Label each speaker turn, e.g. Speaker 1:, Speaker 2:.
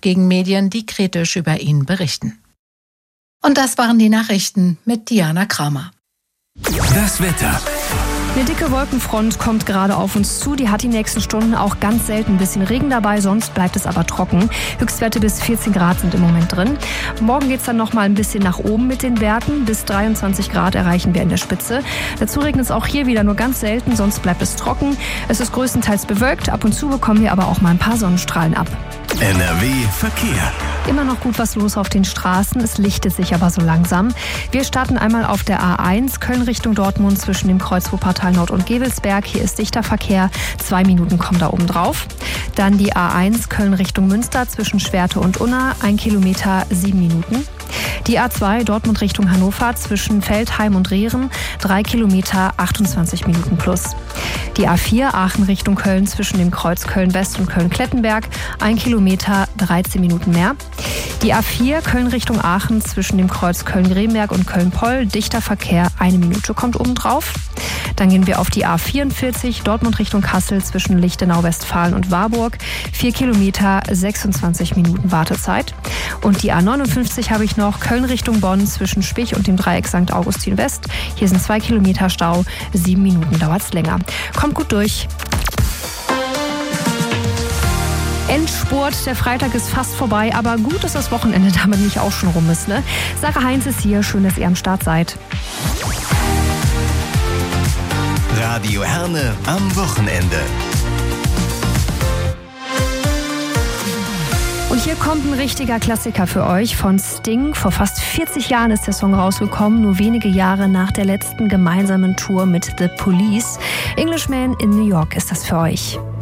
Speaker 1: gegen Medien, die kritisch über ihn berichten. Und das waren die Nachrichten mit Diana Kramer.
Speaker 2: Das Wetter.
Speaker 3: Eine dicke Wolkenfront kommt gerade auf uns zu. Die hat die nächsten Stunden auch ganz selten ein bisschen Regen dabei, sonst bleibt es aber trocken. Höchstwerte bis 14 Grad sind im Moment drin. Morgen geht es dann noch mal ein bisschen nach oben mit den Werten. Bis 23 Grad erreichen wir in der Spitze. Dazu regnet es auch hier wieder nur ganz selten, sonst bleibt es trocken. Es ist größtenteils bewölkt. Ab und zu bekommen wir aber auch mal ein paar Sonnenstrahlen ab.
Speaker 2: NRW Verkehr.
Speaker 3: Immer noch gut was los auf den Straßen, es lichtet sich aber so langsam. Wir starten einmal auf der A1 Köln Richtung Dortmund zwischen dem Kreuz Wuppertal Nord und Gevelsberg. Hier ist dichter Verkehr, 2 Minuten kommen da oben drauf. Dann die A1 Köln Richtung Münster zwischen Schwerte und Unna, 1 Kilometer, 7 Minuten. Die A2 Dortmund Richtung Hannover zwischen Feldheim und Rehren, 3 Kilometer, 28 Minuten plus. Die A4 Aachen Richtung Köln zwischen dem Kreuz Köln-West und Köln-Klettenberg, 1 Kilometer, 13 Minuten mehr. Die A4 Köln Richtung Aachen zwischen dem Kreuz Köln-Gremberg und Köln-Poll, dichter Verkehr, 1 Minute kommt oben drauf. Dann gehen wir auf die A44 Dortmund Richtung Kassel zwischen Lichtenau, Westfalen und Warburg, 4 Kilometer, 26 Minuten Wartezeit. Und die A59 habe ich noch, Köln Richtung Bonn zwischen Spich und dem Dreieck St. Augustin West. Hier sind 2 Kilometer Stau, 7 Minuten dauert es länger. Kommt gut durch. Endspurt, der Freitag ist fast vorbei, aber gut, dass das Wochenende damit nicht auch schon rum ist, ne? Sarah Heinz ist hier, schön, dass ihr am Start seid.
Speaker 2: Radio Herne am Wochenende.
Speaker 3: Und hier kommt ein richtiger Klassiker für euch von Sting. Vor fast 40 Jahren ist der Song rausgekommen, nur wenige Jahre nach der letzten gemeinsamen Tour mit The Police. Englishman in New York ist das für euch.